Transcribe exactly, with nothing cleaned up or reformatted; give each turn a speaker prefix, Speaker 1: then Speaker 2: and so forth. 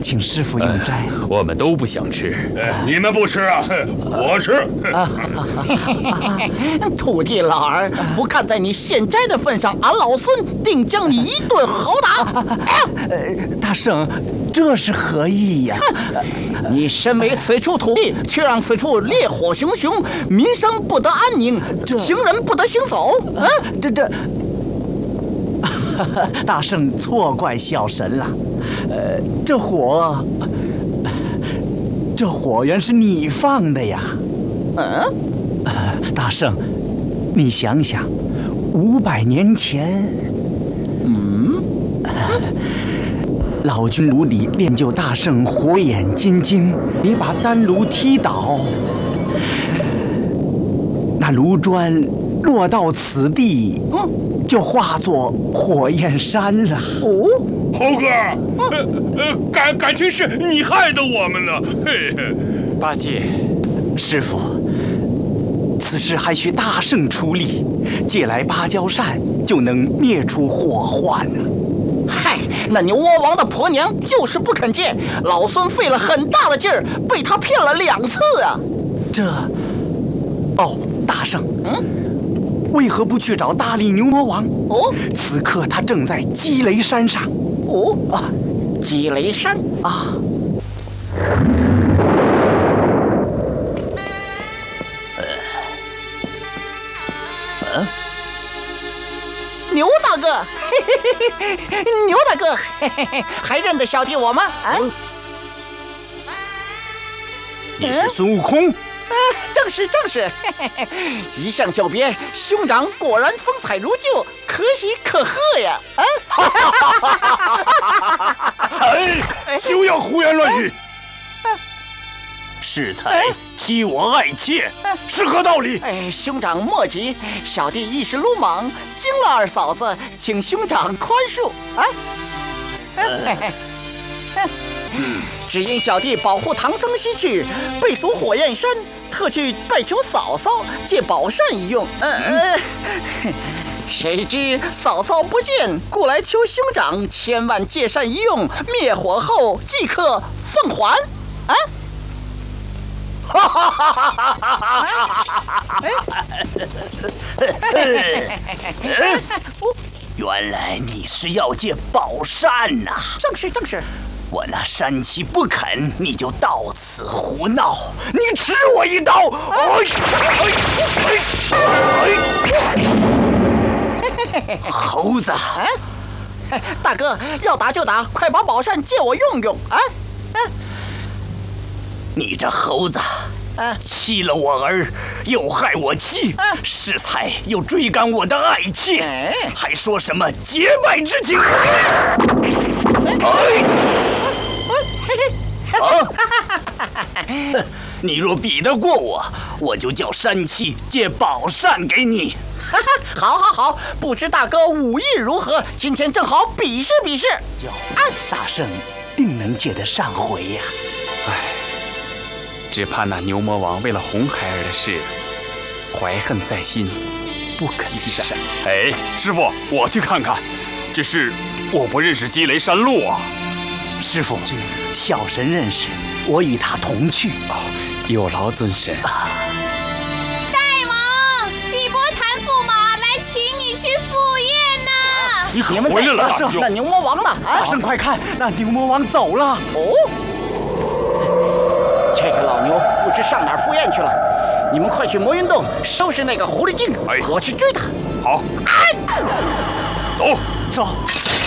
Speaker 1: 请师傅用斋。
Speaker 2: 呃、我们都不想吃。
Speaker 3: 哎，你们不吃啊？我吃。
Speaker 4: 徒弟老儿，不看在你献斋的份上，俺老孙定将你一顿好打。
Speaker 1: 呃，大圣，这是何意呀？
Speaker 4: 你身为此处土地，却让此处烈火熊熊，民生不得安宁，行人不得行走。啊，
Speaker 1: 这这。大圣错怪小神了，呃，这火，这火源是你放的呀。
Speaker 4: 嗯，
Speaker 1: 呃，大圣，你想想，五百年前，
Speaker 4: 嗯，
Speaker 1: 呃、老君炉里练就大圣火眼金睛，你把丹炉踢倒，那炉砖落到此地，嗯。就化作火焰山了。
Speaker 4: 哦，
Speaker 3: 猴哥，呃呃，感感情是你害的我们呢。嘿嘿，
Speaker 2: 八戒，
Speaker 1: 师傅，此事还需大圣出力，借来芭蕉扇就能灭除火患呢。
Speaker 4: 嗨，那牛魔王的婆娘就是不肯借，老孙费了很大的劲儿，被他骗了两次啊。
Speaker 1: 这，哦，大圣，
Speaker 4: 嗯。
Speaker 1: 为何不去找大力牛魔王？
Speaker 4: 哦，
Speaker 1: 此刻他正在积雷山上。
Speaker 4: 哦啊，积雷山啊！呃，呃，牛大哥，嘿嘿嘿嘿，牛大哥，嘿嘿嘿，还认得小弟我吗？啊？嗯、
Speaker 1: 你是孙悟空？
Speaker 4: 啊，正是正是，嘿嘿嘿，一向久别，兄长果然风采如旧，可喜可贺呀！啊，
Speaker 3: 哎，休要胡言乱语！
Speaker 5: 适才欺我爱妾，是何道理？
Speaker 4: 哎，兄长莫急，小弟一时鲁莽，惊了二嫂子，请兄长宽恕啊！嘿嘿。只因小弟保护唐僧西去，被阻火焰山，特去拜求嫂嫂借宝扇一用。呃呃，谁知嫂嫂不见，故来求兄长千万借扇一用，灭火后即刻奉还。啊！哈哈哈哈哈哈！
Speaker 5: 原来你是要借宝扇呐！
Speaker 4: 正是正是。
Speaker 5: 我那山妻不肯，你就到此胡闹，你吃我一刀！哎，猴子，
Speaker 4: 啊，大哥要打就打，快把宝扇借我用用啊！啊，
Speaker 5: 你这猴子！啊！欺了我儿，又害我妻，啊、适才又追赶我的爱妾，哎、还说什么结拜之情？哎！啊！你若比得过我，我就叫山妻借宝扇给你。
Speaker 4: 好，好，好！不知大哥武艺如何？今天正好比试比试。
Speaker 1: 有，大圣定能借得上回呀！
Speaker 2: 唉。只怕那牛魔王为了红孩儿的事，怀恨在心，不肯借扇。
Speaker 3: 哎，师傅，我去看看。只是我不认识积雷山路啊。
Speaker 1: 师傅，小神认识，我与他同去。
Speaker 2: 哦，有劳尊神。啊、
Speaker 6: 大王，地波坛驸马来请你去赴宴呢。
Speaker 3: 你可回来了，大
Speaker 4: 那牛魔王呢？
Speaker 1: 啊、大圣，快看，那牛魔王走了。
Speaker 4: 哦。这个老牛不知上哪儿赴宴去了，你们快去魔云洞收拾那个狐狸精，哎、我去追他。
Speaker 3: 好，哎、走
Speaker 1: 走。